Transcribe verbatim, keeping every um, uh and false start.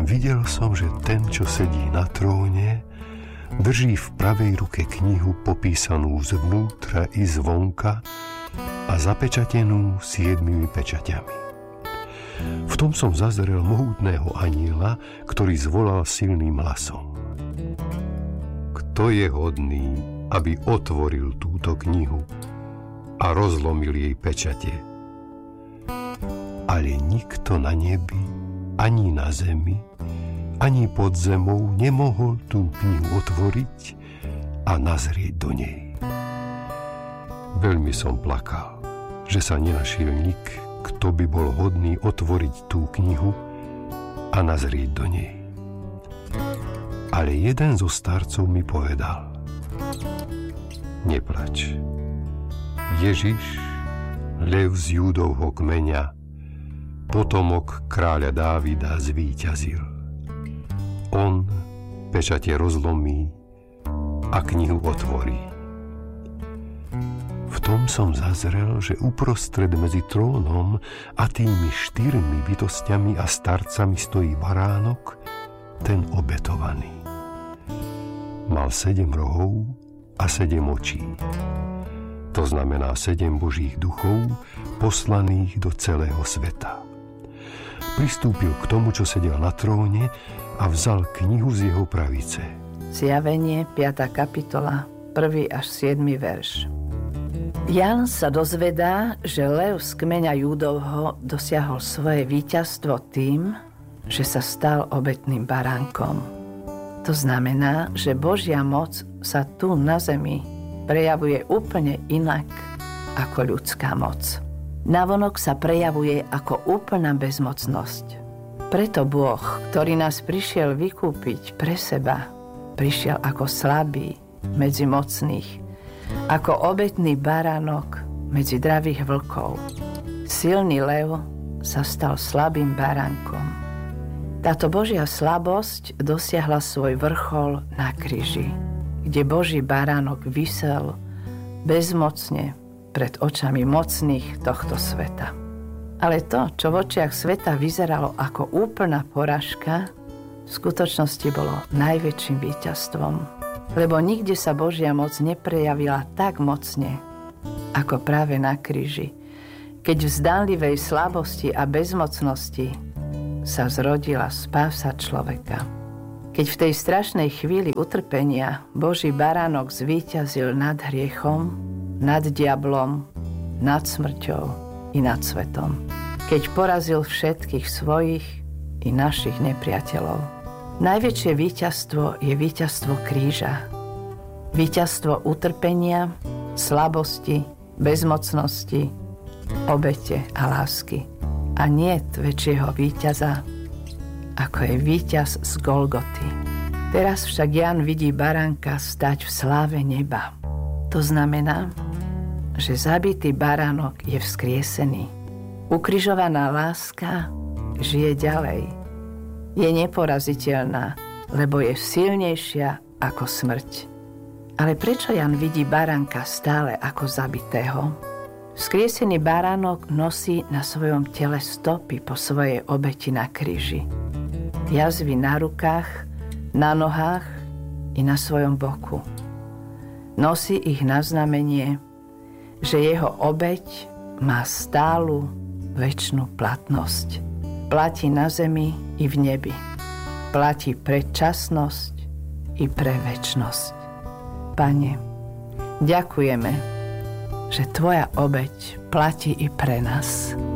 videl som, že ten, čo sedí na tróne, drží v pravej ruke knihu popísanú zvnútra i zvonka a zapečatenú siedmimi pečaťami. V tom som zazrel mohutného anjela, ktorý zvolal silným hlasom: Kto je hodný, aby otvoril túto knihu a rozlomil jej pečate? Ale nikto na nebi, ani na zemi, ani pod zemou nemohol tú knihu otvoriť a nazrieť do nej. Veľmi som plakal, že sa nenašiel nik, kto by bol hodný otvoriť tú knihu a nazrieť do nej. Ale jeden zo starcov mi povedal: Neplač. Ježiš, lev z Júdovho kmeňa, potomok kráľa Dávida, zvíťazil. On pečate rozlomí a knihu otvorí. V tom som zazrel, že uprostred medzi trónom a tými štyrmi bytostiami a starcami stojí baránok, ten obetovaný. Mal sedem rohov a sedem očí. To znamená sedem božích duchov poslaných do celého sveta. Pristúpil k tomu, čo sedel na tróne, a vzal knihu z jeho pravice. Zjavenie, piata kapitola, prvý až siedmy verš. Ján sa dozvedá, že lev z kmeňa Júdovho dosiahol svoje víťazstvo tým, že sa stal obetným baránkom. To znamená, že Božia moc sa tu na zemi prejavuje úplne inak ako ľudská moc. Navonok sa prejavuje ako úplná bezmocnosť. Preto Boh, ktorý nás prišiel vykúpiť pre seba, prišiel ako slabý medzi mocných, ako obetný baránok medzi dravých vlkov. Silný lev sa stal slabým baránkom. Táto Božia slabosť dosiahla svoj vrchol na kríži, kde Boží baránok visel bezmocne pred očami mocných tohto sveta. Ale to, čo v očiach sveta vyzeralo ako úplná porážka, v skutočnosti bolo najväčším víťazstvom. Lebo nikde sa Božia moc neprejavila tak mocne, ako práve na kríži, keď v zdanlivej slabosti a bezmocnosti sa zrodila spása človeka. Keď v tej strašnej chvíli utrpenia Boží baránok zvíťazil nad hriechom, nad diablom, nad smrťou i nad svetom. Keď porazil všetkých svojich i našich nepriateľov. Najväčšie víťazstvo je víťazstvo kríža. Víťazstvo utrpenia, slabosti, bezmocnosti, obete a lásky. A niet väčšieho víťaza, ako je víťaz z Golgoty. Teraz však Ján vidí baránka stať v sláve neba. To znamená, že zabitý baránok je vzkriesený. Ukrižovaná láska žije ďalej. Je neporaziteľná, lebo je silnejšia ako smrť. Ale prečo Ján vidí baránka stále ako zabitého? Vzkriesený baránok nosí na svojom tele stopy po svojej obeti na kríži. Jazvy na rukách, na nohách i na svojom boku. Nosí ich na znamenie, že jeho obeť má stálu večnú platnosť. Platí na zemi i v nebi. Platí pre časnosť i pre večnosť. Pane, ďakujeme, že tvoja obeť platí i pre nás.